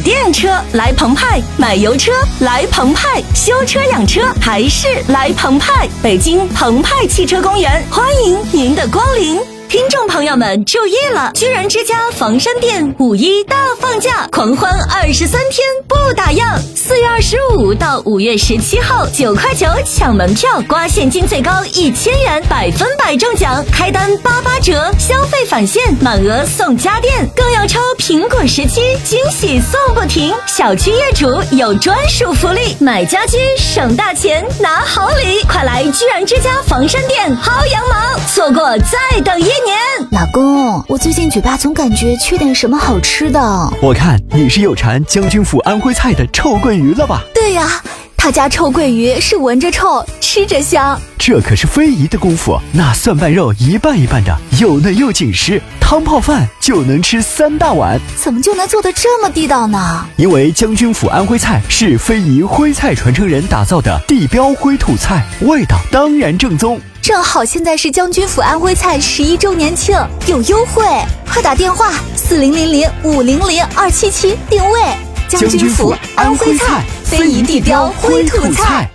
电车来澎湃，买油车来澎湃，修车养车还是来澎湃。北京澎湃汽车公园欢迎您的光临。听众朋友们注意了，居然之家房山店5·1大放价，狂欢23天不打烊。4月25到5月17号，9块9抢门票，刮现金最高1000元，100%中奖，开单88折，消费返现，满额送家电，更要抽苹果17，惊喜送不停。小区业主有专属福利，买家居省大钱拿好礼，快来居然之家房山店薅羊毛，错过再等1年。 老公，我最近嘴巴总感觉缺点什么好吃的。 我看你是有馋将军府安徽菜的臭鳜鱼了吧？ 对呀，他家臭鳜鱼是闻着臭，吃着香。 这可是非遗的功夫，那蒜瓣肉一半一半的，又嫩又紧实，汤泡饭就能吃3大碗。 怎么就能做得这么地道呢？ 因为将军府安徽菜是非遗徽菜传承人打造的地标徽土菜，味道当然正宗。 正好现在是将军府安徽菜11周年庆，有优惠，快打电话4000500277定位。 将军府安徽菜， 非遗地标徽土菜。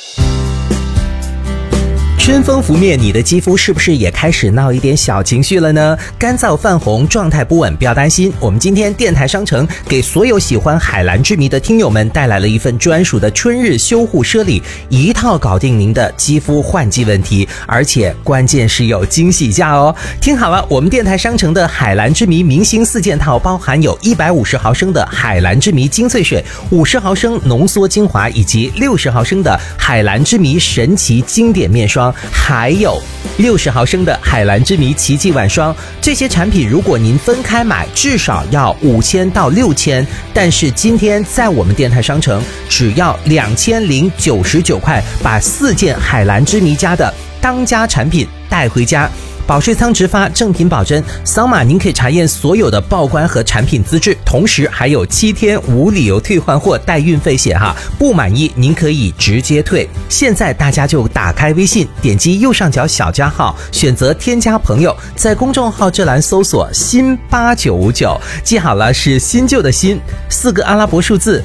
春风拂面，你的肌肤是不是也开始闹一点小情绪了呢？干燥泛红，状态不稳，不要担心。我们今天电台商城给所有喜欢海蓝之谜的听友们带来了一份专属的春日修护奢礼，一套搞定您的肌肤换季问题，而且关键是有惊喜价哦！听好了，我们电台商城的海蓝之谜明星4件套包含有150毫升的海蓝之谜精粹水、50毫升浓缩精华以及60毫升的海蓝之谜神奇经典面霜，还有60毫升的海蓝之谜奇迹晚霜。这些产品如果您分开买至少要5000到6000，但是今天在我们电台商城只要2099块，把4件海蓝之谜家的当家产品带回家。保税仓直发，正品保真，扫码您可以查验所有的报关和产品资质，同时还有7天无理由退换货带运费险哈，不满意您可以直接退。现在大家就打开微信，点击右上角小加号，选择添加朋友，在公众号这栏搜索新8959，记好了，是新旧的新，4个阿拉伯数字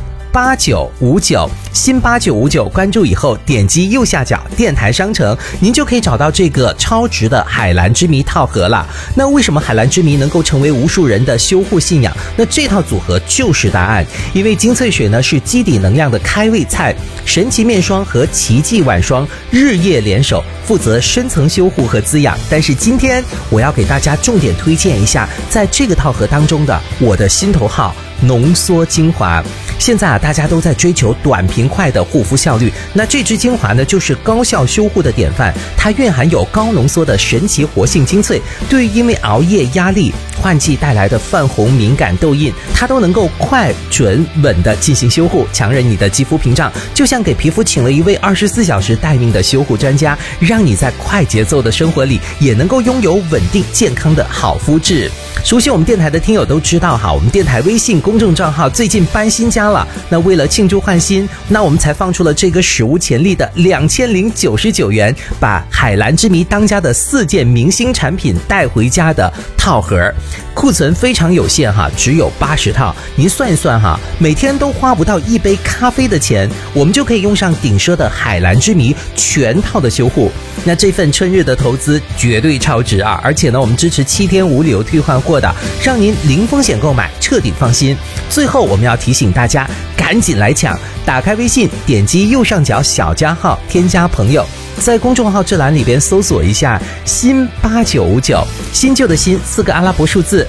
8959，新8959，关注以后点击右下角电台商城，您就可以找到这个超值的海蓝之谜套盒了。那为什么海蓝之谜能够成为无数人的修护信仰？那这套组合就是答案。因为精粹水呢是基底能量的开胃菜，神奇面霜和奇迹晚霜日夜联手，负责深层修护和滋养。但是今天我要给大家重点推荐一下在这个套盒当中的我的心头号浓缩精华。现在大家都在追求短平快的护肤效率，那这支精华呢就是高效修护的典范，它蕴含有高浓缩的神奇活性精粹，对于因为熬夜压力换季带来的泛红敏感痘印，它都能够快准稳的进行修护，强韧你的肌肤屏障，就像给皮肤请了一位24小时待命的修护专家，让你在快节奏的生活里也能够拥有稳定健康的好肤质。熟悉我们电台的听友都知道哈，我们电台微信公众账号最近搬新家了，那为了庆祝换新，那我们才放出了这个史无前例的2099元，把海蓝之谜当家的4件明星产品带回家的套盒，库存非常有限哈，只有80套。您算一算哈，每天都花不到1杯咖啡的钱，我们就可以用上顶奢的海蓝之谜全套的修护。那这份春日的投资绝对超值啊！而且呢，我们支持7天无理由退换货的，让您零风险购买，彻底放心。最后我们要提醒大家，赶紧来抢！打开微信，点击右上角小加号，添加朋友，在公众号这栏里边搜索一下新8959，新旧的新4个阿拉伯数字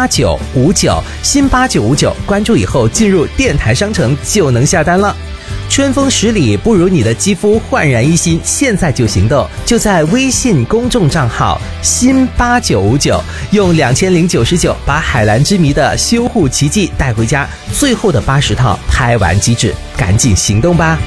8959，新8959，关注以后进入电台商城就能下单了。春风10里不如你的肌肤焕然一新，现在就行动，就在微信公众账号新8959，用2099把海蓝之谜的修护奇迹带回家，最后的80套拍完即止，赶紧行动吧！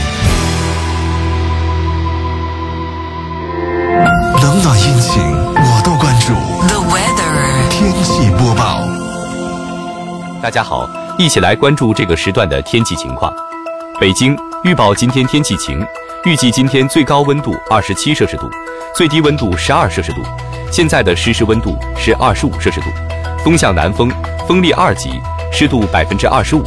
冷暖阴晴我都关注。 The weather 天气播报。 大家好，一起来关注这个时段的天气情况。北京预报今天天气晴，预计今天最高温度27摄氏度，最低温度12摄氏度，现在的实时温度是25摄氏度，风向南风，风力2级，湿度25%。